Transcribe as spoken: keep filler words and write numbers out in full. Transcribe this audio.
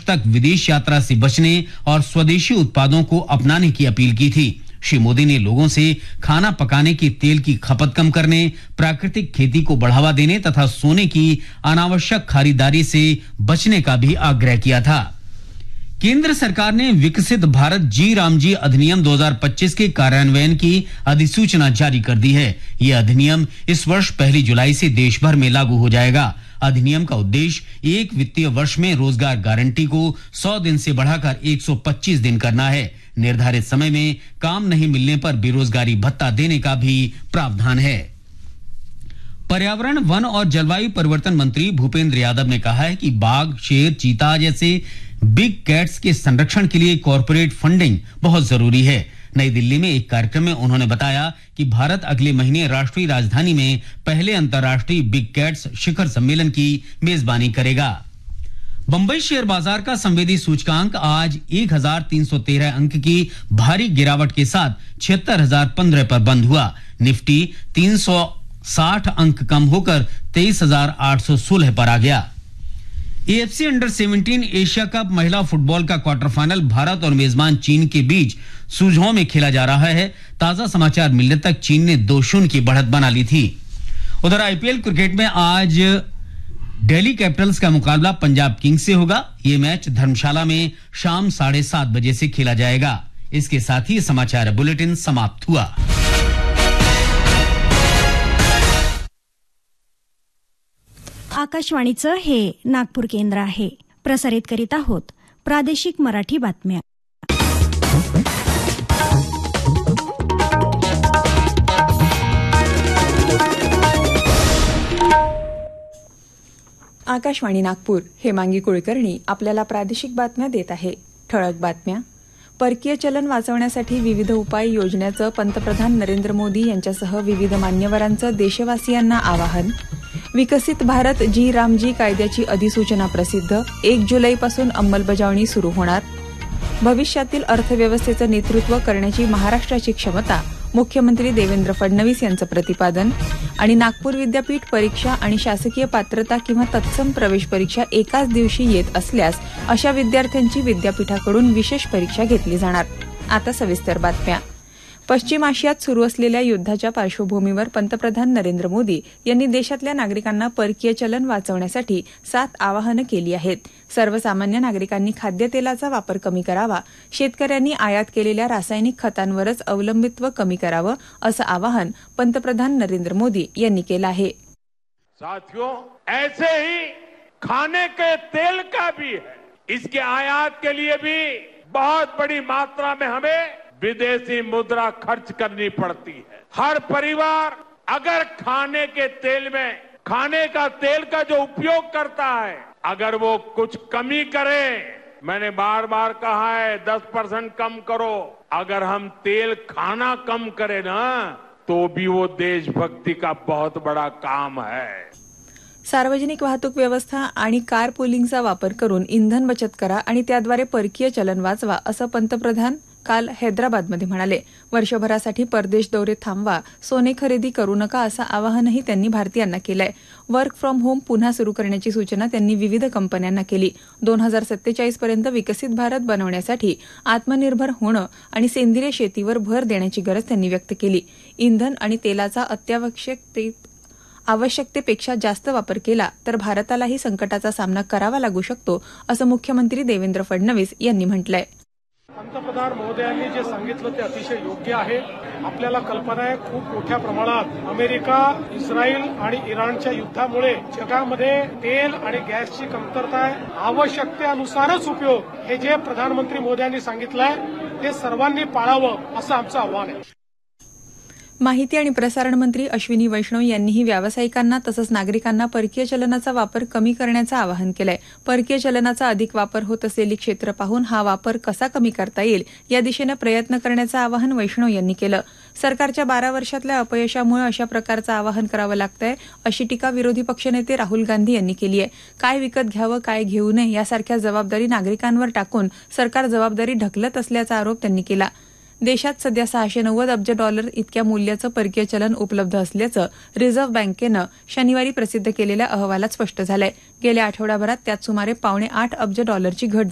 तक विदेश यात्रा से बचने और स्वदेशी उत्पादों को अपनाने की अपील की थी। श्री मोदी ने लोगों से खाना पकाने के तेल की खपत कम करने, प्राकृतिक खेती को बढ़ावा देने तथा सोने की अनावश्यक खरीदारी से बचने का भी आग्रह किया था। केंद्र सरकार ने विकसित भारत जी राम जी अधिनियम दो हज़ार पच्चीस के कार्यान्वयन की अधिसूचना जारी कर दी है। यह अधिनियम इस वर्ष पहली जुलाई से देश भर में लागू हो जाएगा। अधिनियम का उद्देश्य एक वित्तीय वर्ष में रोजगार गारंटी को सौ दिन से बढ़ाकर एक सौ पच्चीस दिन करना है। निर्धारित समय में काम नहीं मिलने पर बेरोजगारी भत्ता देने का भी प्रावधान है। पर्यावरण, वन और जलवायु परिवर्तन मंत्री भूपेंद्र यादव ने कहा है कि बाघ, शेर, चीता जैसे बिग कैट्स के संरक्षण के लिए कॉर्पोरेट फंडिंग बहुत जरूरी है। नई दिल्ली में एक कार्यक्रम में उन्होंने बताया कि भारत अगले महीने राष्ट्रीय राजधानी में पहले अंतर्राष्ट्रीय बिग कैट्स शिखर सम्मेलन की मेजबानी करेगा। बंबई शेयर बाजार का संवेदी सूचकांक आज एक हज़ार तीन सौ तेरह अंक की भारी गिरावट के साथ छिहत्तर हजार पंद्रह पर बंद हुआ। निफ्टी तीन सौ साठ अंक कम होकर तेईस हजार आठ सौ सोलह पर आ गया। एएफसी अंडर सत्रह एशिया कप महिला फुटबॉल का क्वार्टर फाइनल भारत और मेजबान चीन के बीच सुझाव में खेला जा रहा है। ताजा समाचार मिलने तक चीन ने दो शून्य की बढ़त बना ली थी। उधर आईपीएल क्रिकेट में आज दिल्ली कैपिटल्स का मुकाबला पंजाब किंग्स से होगा। यह मैच धर्मशाला में शाम साढ़े सात बजे से खेला जाएगा। इसके साथ ही समाचार बुलेटिन समाप्त हुआ। आकाशवाणीचं हे नागपूर केंद्र आहे। प्रसारित करीत आहोत प्रादेशिक मराठी बातम्या। आकाशवाणी नागपूर, हेमांगी कुलकर्णी आपल्याला प्रादेशिक बातम्या देत आहे। ठळक बातम्या. परकीय चलन वाचवण्यासाठी विविध उपाय योजण्याचं पंतप्रधान नरेंद्र मोदी यांच्यासह विविध मान्यवरांचं देशवासियांना आवाहन. विकसित भारत जी रामजी कायद्याची अधिसूचना प्रसिद्ध, एक जुलैपासून अंमलबजावणी सुरू होणार. भविष्यातील अर्थव्यवस्थेचं नेतृत्व करण्याची महाराष्ट्राची क्षमता, मुख्यमंत्री देवेंद्र फडणवीस यांचं प्रतिपादन. आणि नागपूर विद्यापीठ परीक्षा आणि शासकीय पात्रता किंवा तत्सम प्रवेश परीक्षा एकाच दिवशी येत असल्यास अशा विद्यार्थ्यांची विद्यापीठाकडून विशेष परीक्षा घेतली जाणार. आता सविस्तर बातम्या. पश्चिम आशियात सुरू असलेल्या युद्धाच्या पार्श्वभूमीवर पंतप्रधान नरेंद्र मोदी यांनी देशातल्या नागरिकांना परकीय चलन वाचवण्यासाठी सात आवाहनं केली आहेत. सर्वसामान्य नागरिकांनी खाद्यतेलाचा वापर कमी करावा, शेतकऱ्यांनी आयात केलेल्या रासायनिक खतांवरच अवलंबित्व कमी करावं, असं आवाहन पंतप्रधान नरेंद्र मोदी यांनी केलं आहे. साथियों, ऐसे ही खाने के तेल का भी है, इसके आयात के लिए भी बहुत बड़ी मात्रा में हमें विदेशी मुद्रा खर्च करनी पड़ती है. हर परिवार अगर खाने के तेल में खाने का तेल का जो उपयोग करता है, अगर वो कुछ कमी करे, मैंने बार बार कहा है दस परसेंट कम करो, अगर हम तेल खाना कम करें ना, तो भी वो देशभक्ति का बहुत बड़ा काम है. सार्वजनिक वाहतूक व्यवस्था आणि कार पुलिंगचा वापर करून इंधन बचत करा आणि त्याद्वारे परकीय चलन वाचवा, असं पंतप्रधान काल हैदराबादमध्ये म्हणाले. वर्षभरासाठी परदेश दौरे थांबवा, सोने खरेदी करू नका, असं आवाहनही त्यांनी भारतीयांना केलंय. वर्क फ्रॉम होम पुन्हा सुरू करण्याची सूचना त्यांनी विविध कंपन्यांना केली. दोन हजार सत्तेचाळीस पर्यंत विकसित भारत बनवण्यासाठी आत्मनिर्भर होणं आणि सेंद्रिय शेतीवर भर देण्याची गरज त्यांनी व्यक्त केली. इंधन आणि तेलाचा अत्यावश्यक आवश्यकतेपेक्षा जास्त वापर केला तर भारतालाही संकटाचा सामना करावा लागू शकतो, असं मुख्यमंत्री देवेंद्र फडणवीस यांनी म्हटलंय. पंतप्रधान महोदयांनी जे सांगितलं ते अतिशय योग्य आहे. आपल्याला कल्पना आहे, खूप मोठ्या प्रमाणात अमेरिका, इस्रायल आणि इराणच्या युद्धामुळे जगामध्ये तेल आणि गॅसची कमतरता आहे. आवश्यकतेनुसारच उपयोग, हे जे प्रधानमंत्री मोदयांनी सांगितलंय ते सर्वांनी पाळावं, असं आमचं आव्हान आहे. माहिती आणि प्रसारण मंत्री अश्विनी वैष्णव यांनीही व्यावसायिकांना तसंच नागरिकांना परकीय चलनाचा वापर कमी करण्याचं आवाहन केलंय. परकीय चलनाचा अधिक वापर होत असलेली क्षेत्र पाहून हा वापर कसा कमी करता येईल या दिशेनं प्रयत्न करण्याचं आवाहन वैष्णव यांनी केलं. सरकारच्या बारा वर्षातल्या अपयशामुळे अशा प्रकारचं आवाहन करावं लागतंय, अशी टीका विरोधी पक्षनेते राहुल गांधी यांनी केली आहे. काय विकत घ्यावं, काय घेऊ नये यासारख्या जबाबदारी नागरिकांवर टाकून सरकार जबाबदारी ढकलत असल्याचा आरोप त्यांनी केला. देशात सध्या सहाशे नव्वद अब्ज डॉलर इतक्या मूल्याचं परकीय चलन उपलब्ध असल्याचं रिझर्व्ह बँकेनं शनिवारी प्रसिद्ध केलेल्या अहवालात स्पष्ट झालंय. गेल्या आठवड्याभरात त्यात सुमारे पावणे आठ अब्ज डॉलरची घट